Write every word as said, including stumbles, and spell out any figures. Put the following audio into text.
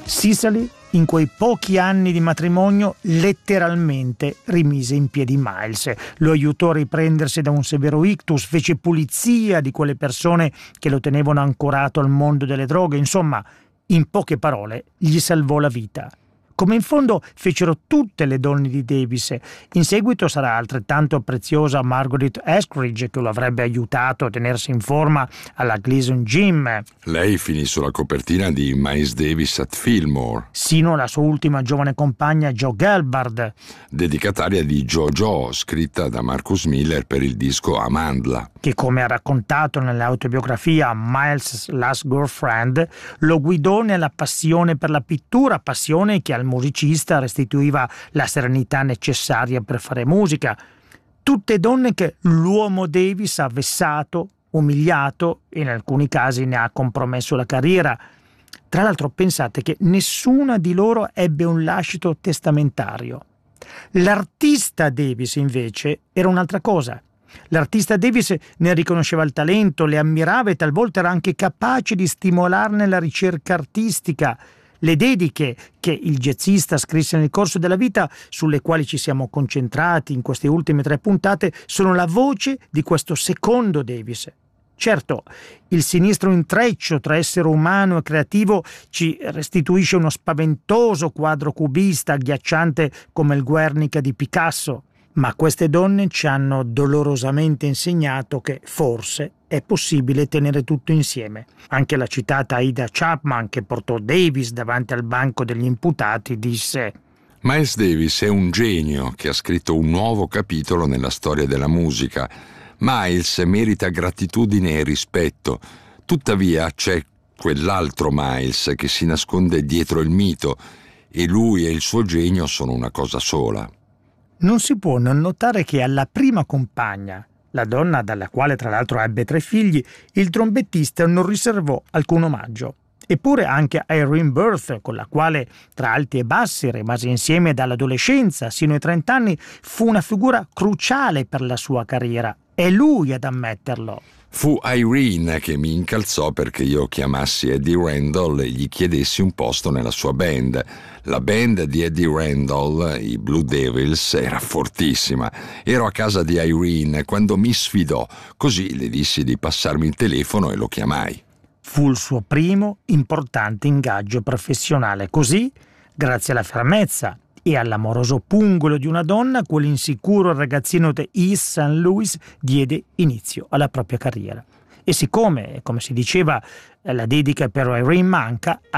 Cicely, in quei pochi anni di matrimonio, letteralmente rimise in piedi Miles, lo aiutò a riprendersi da un severo ictus, fece pulizia di quelle persone che lo tenevano ancorato al mondo delle droghe, insomma, in poche parole, gli salvò la vita. Come in fondo fecero tutte le donne di Davis. In seguito sarà altrettanto preziosa Margaret Eskridge, che lo avrebbe aiutato a tenersi in forma alla Gleason Gym. Lei finì sulla copertina di Miles Davis at Fillmore, Sino alla sua ultima giovane compagna Jo Gelbard, dedicataria di JoJo, scritta da Marcus Miller per il disco Amandla, che, come ha raccontato nell'autobiografia Miles' Last Girlfriend, lo guidò nella passione per la pittura, passione che al musicista restituiva la serenità necessaria per fare musica. Tutte donne che l'uomo Davis ha vessato, umiliato e in alcuni casi ne ha compromesso la carriera. Tra l'altro pensate che nessuna di loro ebbe un lascito testamentario. L'artista Davis invece era un'altra cosa. L'artista Davis ne riconosceva il talento, le ammirava e talvolta era anche capace di stimolarne la ricerca artistica. Le dediche che il jazzista scrisse nel corso della vita, sulle quali ci siamo concentrati in queste ultime tre puntate, sono la voce di questo secondo Davis. Certo, il sinistro intreccio tra essere umano e creativo ci restituisce uno spaventoso quadro cubista agghiacciante come il Guernica di Picasso, ma queste donne ci hanno dolorosamente insegnato che forse è possibile tenere tutto insieme. Anche la citata Ida Chapman, che portò Davis davanti al banco degli imputati, disse: Miles Davis è un genio che ha scritto un nuovo capitolo nella storia della musica. Miles merita gratitudine e rispetto. Tuttavia c'è quell'altro Miles che si nasconde dietro il mito, e lui e il suo genio sono una cosa sola. Non si può non notare che alla prima compagna, la donna dalla quale tra l'altro ebbe tre figli, il trombettista non riservò alcun omaggio. Eppure anche Irene Burth, con la quale tra alti e bassi rimase insieme dall'adolescenza sino ai trent'anni, fu una figura cruciale per la sua carriera. È lui ad ammetterlo. Fu Irene che mi incalzò perché io chiamassi Eddie Randall e gli chiedessi un posto nella sua band. La band di Eddie Randall, i Blue Devils, era fortissima. Ero a casa di Irene quando mi sfidò, così le dissi di passarmi il telefono e lo chiamai. Fu il suo primo importante ingaggio professionale. Così, grazie alla fermezza e all'amoroso pungolo di una donna, quell'insicuro ragazzino di East Saint Louis diede inizio alla propria carriera. E siccome, come si diceva, la dedica per Irene manca,